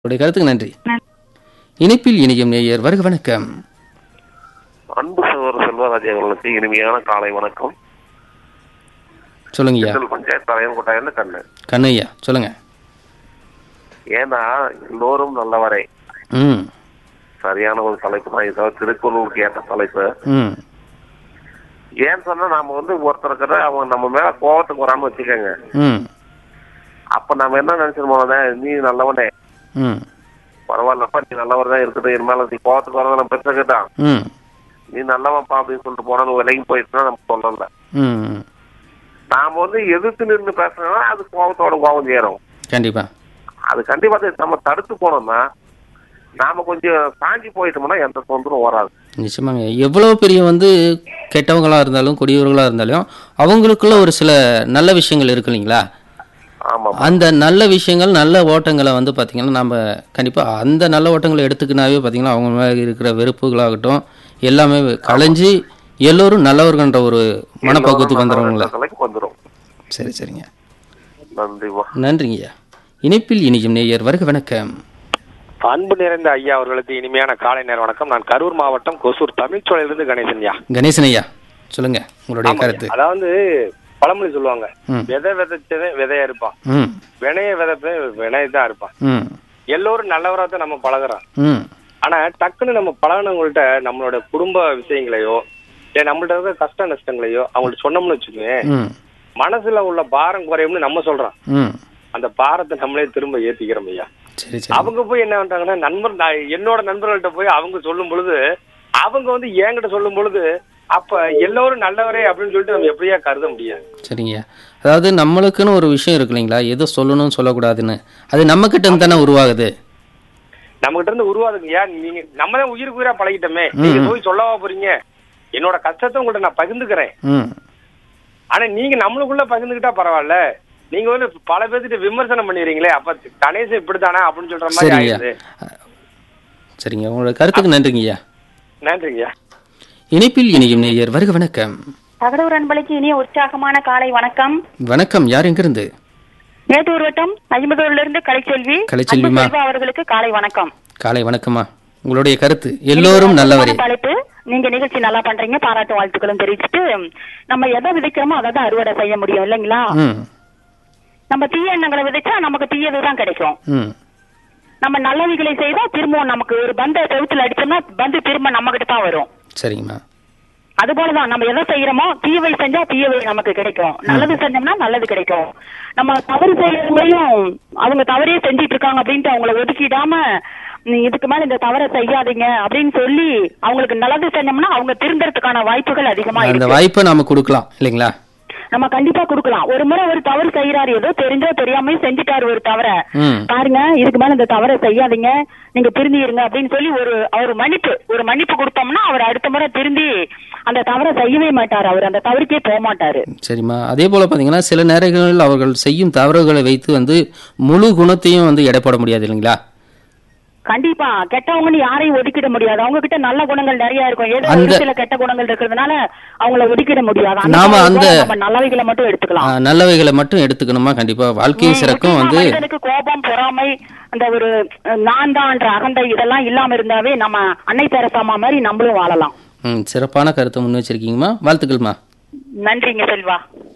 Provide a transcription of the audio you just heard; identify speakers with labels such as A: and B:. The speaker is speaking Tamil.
A: உங்களுடைய கருத்துக்கு நன்றி. இணைப்பில் இணையும் நேயர் வருக வணக்கம்.
B: அன்பு சகோதரர் செல்வராஜ் அவர்களுக்கு இனிமையான காலை வணக்கம்.
A: சொல்லுங்கய்யா.
B: பஞ்சாயத்து தலைவன் கொட்டாயிருந்து கண்ணு
A: கண்ணையா சொல்லுங்க.
B: ஏன்னா எல்லோரும் நல்லவரே
A: ம்
B: சரியான ஒரு தலைப்பு தான். இது திருக்குறளுக்கு ஏற்ற தலைப்பு.
A: ம்
B: ஏன்னு சொன்னா நாம ஒருத்தருக்கு அவங்க நம்ம மேல கோவத்துக்கு வரான்னு வச்சுக்கோங்க.
A: ம்
B: அப்ப நம்ம என்ன நினைச்சிருமோத, நீ நல்லவனே
A: ம்
B: பரவாயில்லப்பா, நீ நல்லவர் தான் இருக்குது, என் மேல நீ கோவத்துக்கு வரத நம்ம பெருசா கேட்டான்,
A: ம்
B: நீ நல்லவன்ப்பா அப்படின்னு சொல்லிட்டு போனா விலகி போயிட்டுனா நம்ம சொல்லல.
A: ம்
B: நாம எதிர்த்து நின்று பேசுறோம்னா அது கோவத்தோட கோவம் சேரும்.
A: கண்டிப்பா.
B: அது கண்டிப்பா நம்ம தடுத்து போனோம்னா நாம கொஞ்சம் தாங்கி போயிட்டோம்னா எந்த தொந்தரும் வராது.
A: நிச்சயமாங்க. எவ்வளவு பெரிய கெட்டவங்களா இருந்தாலும் கொடியவர்களா இருந்தாலும் அவங்களுக்குள்ள ஒரு சில நல்ல விஷயங்கள் இருக்கு இல்லைங்களா?
B: ஆமா.
A: அந்த நல்ல விஷயங்கள் நல்ல ஓட்டங்களை பார்த்தீங்கன்னா நம்ம கண்டிப்பாக அந்த நல்ல ஓட்டங்களை எடுத்துக்கினாவே பார்த்தீங்கன்னா அவங்க மேலே இருக்கிற வெறுப்புகளாகட்டும் எல்லாமே களைஞ்சி எல்லோரும் நல்லவர்கள்ன்ற ஒரு மனப்பக்குவத்துக்கு வந்துடும். சரி சரிங்க. நன்றிங்கய்யா. இணைப்பில் இணையும் நேயர் வருக வணக்கம்.
C: அன்பு நிறைந்த ஐயா அவர்களுக்கு இனிமையான காலை நேர வணக்கம். நான் கரூர் மாவட்டம் கொசூர் தமிழ்ச்சோலையிலிருந்து கணேசன் ஐயா.
A: கணேசன் ஐயா சொல்லுங்க உங்களுடைய கருத்து.
C: அதாவது பழமொழி சொல்லுவாங்க, விதை விதைச்சவன் விதையா இருப்பான், வினைய விதைப்ப வினையதான் இருப்பான். எல்லோரும் நல்லவரா தான் நம்ம பழகுறோம். ஆனா டக்குன்னு நம்ம பழகினவங்கள்ட்ட நம்மளோட குடும்ப விஷயங்களையோ இல்ல நம்மள்ட்ட இருக்க கஷ்ட நஷ்டங்களையோ அவங்கள்ட்ட சொன்னோம்னு வச்சுக்கோங்க, மனசுல உள்ள பாரம் குறையும்னு நம்ம சொல்றோம். அந்த பாரத்தை நம்மளே திரும்ப ஏத்திக்கிறோம் ஐயா. அவங்க போய் என்ன பண்றாங்கன்னா, என்னோட நண்பர்கள்ட்ட போய் அவங்க சொல்லும் பொழுது அவங்க என்கிட்ட சொல்லும் பொழுது அப்ப எல்லோரும் நல்லவரே அப்படின்னு சொல்லிட்டு நம்ம எப்படியா கருத முடியாது.
A: சரிங்க. அதாவது நம்மளுக்குன்னு ஒரு விஷயம் இருக்கு இல்லைங்களா, எதோ சொல்லணும்னு சொல்லக்கூடாதுன்னு, அது நம்ம கிட்ட இருந்து தானே உருவாகுது.
C: நம்ம கிட்ட இருந்து உருவாதுங்கய்யா. நீங்க நம்ம தான் உயிருக்கு உயிரா பழகிட்டோமே, நீங்க போய் சொல்லவா போறீங்க? என்னோட கஷ்டத்தை உங்கள்ட்ட நான் பகிர்ந்துக்கிறேன். ஆனா நீங்க நம்மளுக்குள்ள பகிர்ந்துக்கிட்டா பரவாயில்ல, நீங்க பல பேர்கிட்ட விமர்சனம் பண்ணிடுறீங்களே, அப்ப கணேசன் இப்படித்தானே அப்படின்னு சொல்ற மாதிரி ஆயிடுது.
A: சரிங்க, உங்களோட கருத்துக்கு நன்றிங்கய்யா.
C: நன்றிங்கய்யா.
A: இணைப்பில் இணையும் நேயர் வருக வணக்கம்.
D: தகடூர் அன்பளிக்கு இனிய உற்சாகமான காலை வணக்கம்.
A: வணக்கம். யார் எங்கிருந்து?
D: மேட்டூர் வட்டம் ஐம்பதூர்ல இருந்து கலைச்செல்வி.
A: கலைச்செல்விமா
D: அவர்களுக்கு காலை வணக்கம்.
A: காலை வணக்கம்மா. உங்களுடைய கருத்து. எல்லோரும் நல்லவரே.
D: தலைப்பு, நீங்க நிகழ்ச்சி நல்லா பண்றீங்க, பாராட்டு வாழ்த்துக்களும் தெரிவிச்சுட்டு, நம்ம எதை விதைக்கிறோமோ அதை தான் அறுவடை செய்ய முடியும் இல்லைங்களா? நம்ம தீய எண்ணங்களை விதைச்சா நமக்கு தீயதுதான் கிடைக்கும். நம்ம நல்லவைகளை செய்தா திரும்பவும் நமக்கு ஒரு பந்த செவுத்துல அடிச்சோம்னா பந்து திரும்ப நம்ம கிட்ட தான் வரும்.
A: சரிங்கம்மா.
D: அது போலதான் நம்ம எதை செய்யறோமோ, தீயவை செஞ்சா தீயவை நமக்கு கிடைக்கும், நல்லது செஞ்சோம்னா நல்லது கிடைக்கும். நம்ம தவறு செய்யறவங்களையும் அவங்க தவறே செஞ்சிட்டு இருக்காங்க அப்படின்ட்டு அவங்களை ஒதுக்கிடாம, இதுக்கு மேல இந்த தவறை செய்யாதீங்க அப்படின்னு சொல்லி அவங்களுக்கு நல்லது செஞ்சோம்னா அவங்க திருந்தறதுக்கான வாய்ப்புகள் அதிகமா இருக்கு.
A: அந்த வாய்ப்பை நாம கொடுக்கலாம் இல்லைங்களா?
D: நம்ம கண்டிப்பா கொடுக்கலாம். ஒரு முறை ஒரு தவறு செய்யறாரு, ஏதோ தெரிஞ்சோ தெரியாம செஞ்சுட்டாரு ஒரு தவற, பாருங்க இதுக்கு மேல இந்த தவறை செய்யாதீங்க, நீங்க திருந்திருங்க அப்படின்னு சொல்லி ஒரு மன்னிப்பு கொடுத்தோம்னா அவர் அடுத்த முறை திருந்தி அந்த தவறை செய்யவே மாட்டாரு, அவர் அந்த தவறுக்கே போக மாட்டாரு.
A: சரிம்மா. அதே போல பாத்தீங்கன்னா சில நேரங்களில் அவர்கள் செய்யும் தவறுகளை வைத்து முழு குணத்தையும் எடை போட முடியாது இல்லைங்களா?
D: கண்டிப்பா கெட்டவங்கன்னு யாரையும் ஒதுக்கிட முடியாது. அவங்க கிட்ட நல்ல குணங்கள் நிறைய இருக்கும், ஏதோ ஒரு சில கெட்ட குணங்கள் இருக்கிறதுனால அவங்கள ஒதுக்கிட முடியாது. நாம நல்லவைகளை மட்டும் எடுத்துக்கலாம்.
A: நல்லவைகளை மட்டும் எடுத்துக்கணுமா? கண்டிப்பா வாழ்க்கையும் சிறக்கும்.
D: மனிதனுக்கு கோபம், பொறாமை, அந்த ஒரு நான் தான்ற அகந்தை இதெல்லாம் இல்லாம இருந்தாவே நம்ம அன்னை தெரசாமா மாதிரி நம்மளும் வாழலாம்.
A: சிறப்பான கருத்தை முன் வச்சிருக்கீங்கம்மா. வாழ்த்துக்கள்மா.
D: நன்றிங்க செல்வா.